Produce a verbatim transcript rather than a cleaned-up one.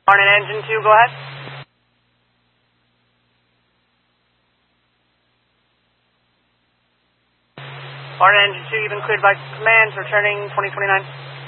Hornet engine two, go ahead. Hornet engine two, you've been cleared by commands, returning twenty twenty-nine.